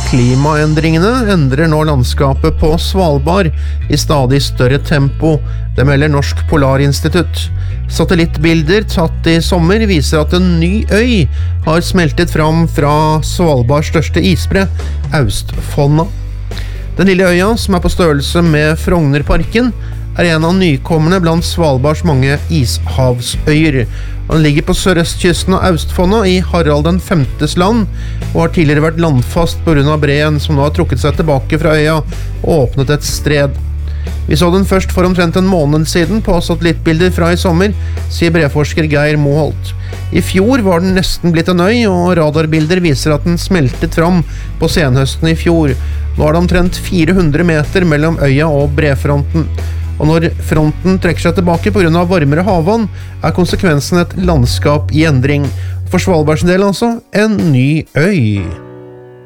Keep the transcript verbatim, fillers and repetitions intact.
Klimaendringene endrer nå landskapet på Svalbard i stadig større tempo, det melder Norsk Polarinstitutt. Satellittbilder tatt i sommer viser at en ny øy har smeltet fram fra Svalbards største isbre, Austfonna. Den lille øya, som er på størrelse med Frognerparken, er en av nykommerne blant Svalbards mange ishavsøyer. Den ligger på sørøstkysten av Austfonna i Harald den femtes land, og har tidligere vært landfast på grunn av breen som nå har trukket seg tilbake fra øya og åpnet et stred. Vi så den først for omtrent en måned siden på satellittbilder fra i sommer, sier breforsker Geir Moholt. I fjor var den nesten blitt en øy, og radarbilder viser at den smeltet fram på senhøsten i fjor. Nå er det omtrent fire hundre meter mellom øya og brefronten. Og når fronten trekker seg tilbake på grunn av varmere havvann, er konsekvensen et landskap i endring. For Svalbards del altså, en ny øy.